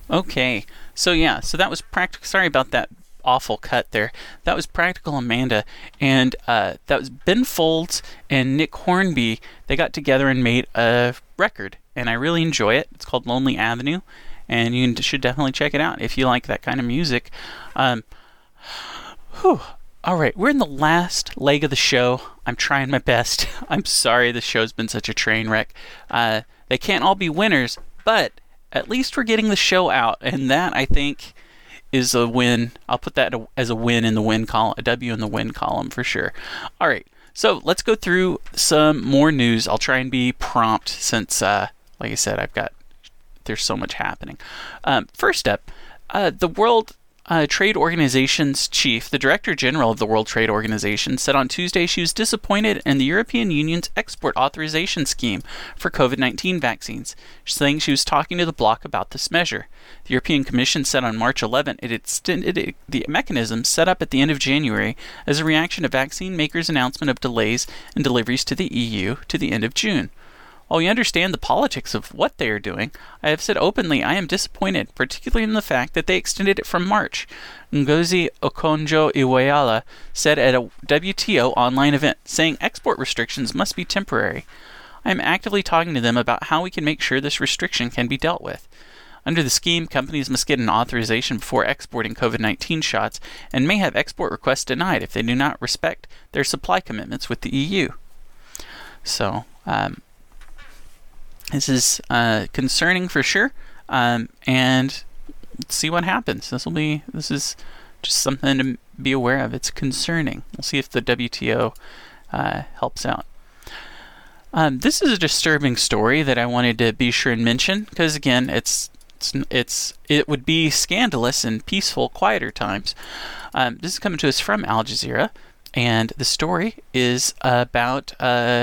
Okay. So that was practical. Sorry about that awful cut there. That was Practical Amanda, and that was Ben Folds and Nick Hornby. They got together and made a record, and I really enjoy it. It's called Lonely Avenue, and you should definitely check it out if you like that kind of music. Whew. All right, we're in the last leg of the show. I'm trying my best. I'm sorry the show's been such a train wreck. They can't all be winners, but at least we're getting the show out, and that, I think, is a win. I'll put that as a win in the win column, a W in the win column for sure. All right, so let's go through some more news. I'll try and be prompt since, like I said, there's so much happening. First up, the World Trade Organization's chief, the Director General of the World Trade Organization, said on Tuesday she was disappointed in the European Union's export authorization scheme for COVID-19 vaccines, saying she was talking to the bloc about this measure. The European Commission said on March 11 it extended the mechanism set up at the end of January as a reaction to vaccine makers' announcement of delays in deliveries to the EU to the end of June. While we understand the politics of what they are doing, I have said openly I am disappointed, particularly in the fact that they extended it from March, Ngozi Okonjo-Iweala said at a WTO online event, saying export restrictions must be temporary. I am actively talking to them about how we can make sure this restriction can be dealt with. Under the scheme, companies must get an authorization before exporting COVID-19 shots and may have export requests denied if they do not respect their supply commitments with the EU. So, this is concerning for sure, and let's see what happens. This is just something to be aware of. It's concerning. We'll see if the WTO helps out. This is a disturbing story that I wanted to be sure and mention because, again, it would be scandalous in peaceful, quieter times. This is coming to us from Al Jazeera, and the story is about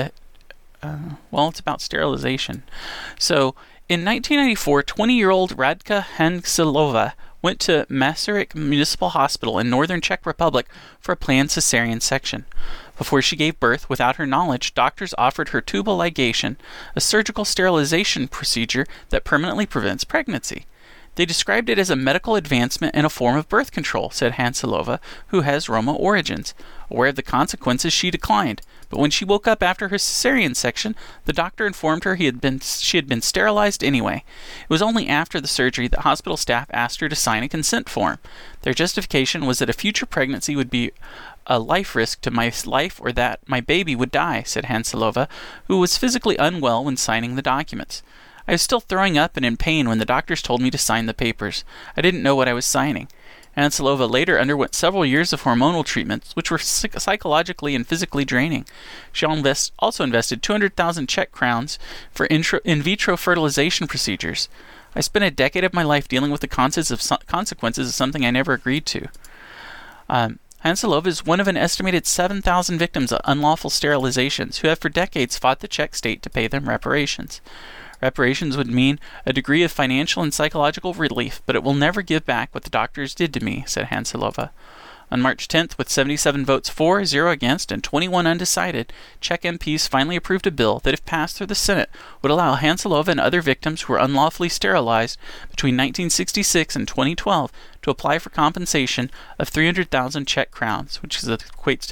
it's about sterilization. So, in 1994, 20-year-old Radka Hanselova went to Masaryk Municipal Hospital in northern Czech Republic for a planned cesarean section. Before she gave birth, without her knowledge, doctors offered her tubal ligation, a surgical sterilization procedure that permanently prevents pregnancy. They described it as a medical advancement and a form of birth control, said Hanselova, who has Roma origins. Aware of the consequences, she declined. But when she woke up after her cesarean section, the doctor informed her she had been sterilized anyway. It was only after the surgery that hospital staff asked her to sign a consent form. Their justification was that a future pregnancy would be a life risk to my life or that my baby would die, said Hanselova, who was physically unwell when signing the documents. I was still throwing up and in pain when the doctors told me to sign the papers. I didn't know what I was signing. Hanselova later underwent several years of hormonal treatments, which were psychologically and physically draining. She also invested 200,000 Czech crowns for in vitro fertilization procedures. I spent a decade of my life dealing with the consequences of something I never agreed to. Hanselova is one of an estimated 7,000 victims of unlawful sterilizations who have for decades fought the Czech state to pay them reparations. Reparations would mean a degree of financial and psychological relief, but it will never give back what the doctors did to me, said Hanselova. On March 10th, with 77 votes for, 0 against, and 21 undecided, Czech MPs finally approved a bill that, if passed through the Senate, would allow Hanselova and other victims who were unlawfully sterilized between 1966 and 2012 to apply for compensation of 300,000 Czech crowns, which equates to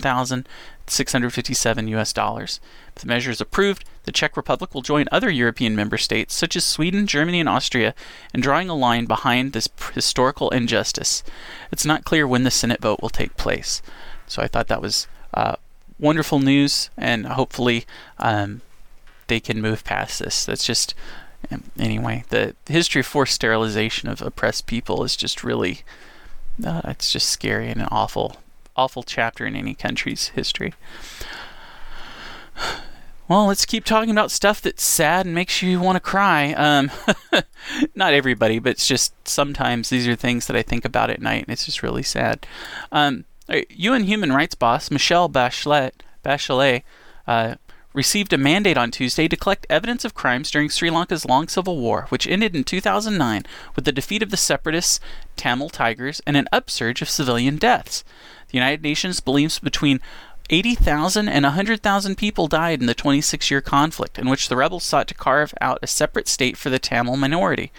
$13,657 US. If the measure is approved, the Czech Republic will join other European member states, such as Sweden, Germany, and Austria, in drawing a line behind this historical injustice. It's not clear when the Senate vote will take place. So I thought that was wonderful news, and hopefully they can move past this. That's just, anyway, the history of forced sterilization of oppressed people is just really, it's just scary and an awful chapter in any country's history. Well, let's keep talking about stuff that's sad and makes you want to cry. Not everybody, but it's just sometimes these are things that I think about at night, and it's just really sad. UN human rights boss Michelle Bachelet received a mandate on Tuesday to collect evidence of crimes during Sri Lanka's long civil war, which ended in 2009 with the defeat of the separatists Tamil Tigers and an upsurge of civilian deaths. The United Nations believes between 80,000 and 100,000 people died in the 26-year conflict, in which the rebels sought to carve out a separate state for the Tamil minority.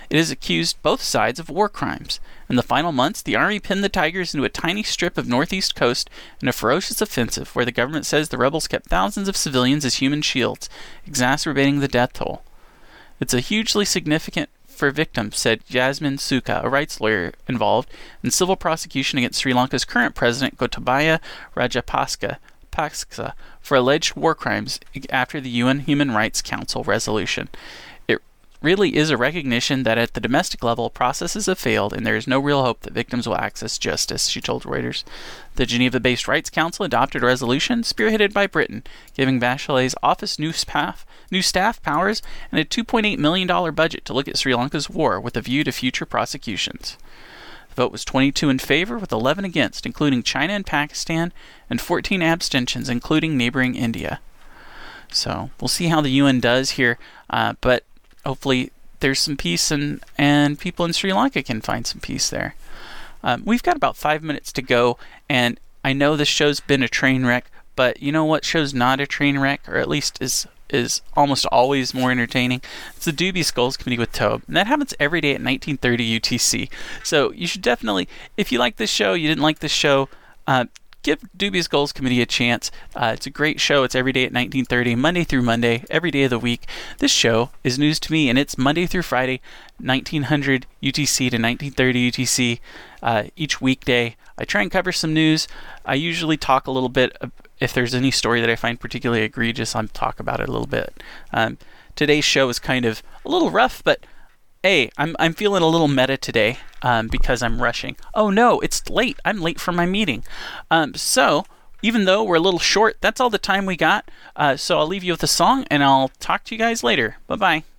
It has accused both sides of war crimes. In the final months, the army pinned the Tigers into a tiny strip of northeast coast in a ferocious offensive where the government says the rebels kept thousands of civilians as human shields, exacerbating the death toll. It's a hugely significant for victims, said Yasmin Sukha, a rights lawyer involved in civil prosecution against Sri Lanka's current president Gotabaya Rajapaksa for alleged war crimes after the UN Human Rights Council resolution. It really is a recognition that at the domestic level, processes have failed and there is no real hope that victims will access justice, she told Reuters. The Geneva-based Rights Council adopted a resolution spearheaded by Britain, giving Bachelet's office new staff powers and a $2.8 million budget to look at Sri Lanka's war with a view to future prosecutions. The vote was 22 in favor with 11 against, including China and Pakistan, and 14 abstentions, including neighboring India. So we'll see how the UN does here, but hopefully there's some peace and people in Sri Lanka can find some peace there. We've got about 5 minutes to go, and I know this show's been a train wreck, but you know what show's not a train wreck, or at least is almost always more entertaining? It's the Doobie Skulls Committee with Tobe, and that happens every day at 1930 UTC. So you should definitely, if you like this show, you didn't like this show, give Doobie Skulls Committee a chance. It's a great show. It's every day at 1930, Monday through Monday, every day of the week. This show is news to me, and it's Monday through Friday, 1900 UTC to 1930 UTC, each weekday. I try and cover some news. I usually talk a little bit. If there's any story that I find particularly egregious, I'll talk about it a little bit. Today's show is kind of a little rough, but hey, I'm feeling a little meta today because I'm rushing. Oh no, it's late. I'm late for my meeting. So even though we're a little short, that's all the time we got. So I'll leave you with a song, and I'll talk to you guys later. Bye-bye.